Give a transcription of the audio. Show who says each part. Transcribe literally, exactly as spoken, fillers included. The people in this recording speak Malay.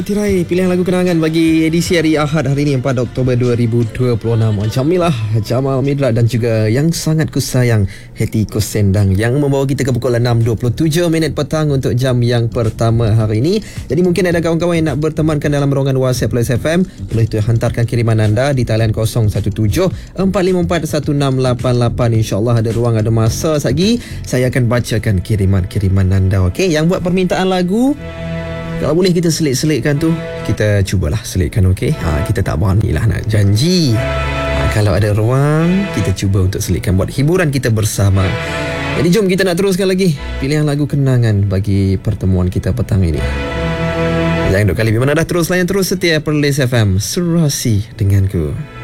Speaker 1: Tirai pilihan lagu kenangan bagi edisi hari Ahad hari ini empat Oktober dua ribu dua puluh enam. Jamilah, Jamal Midrat dan juga yang sangat kusayang Hetty Kosendang yang membawa kita ke pukul enam dua puluh tujuh minit petang untuk jam yang pertama hari ini. Jadi mungkin ada kawan-kawan yang nak bertemankan dalam ruangan WhatsApp Plus F M, boleh tu hantarkan kiriman anda di talian kosong satu tujuh empat lima empat satu enam lapan lapan. InsyaAllah ada ruang, ada masa lagi. Saya akan bacakan kiriman-kiriman anda. Okey, yang buat permintaan lagu, kalau boleh kita selit-selitkan tu, kita cubalah selitkan, okey? Ha, kita tak beranilah nak janji. Ha, kalau ada ruang, kita cuba untuk selitkan buat hiburan kita bersama. Jadi jom kita nak teruskan lagi pilihan lagu kenangan bagi pertemuan kita petang ini. Jangan duk kali, mana dah terus layan terus setia Perlis F M. Serasi denganku.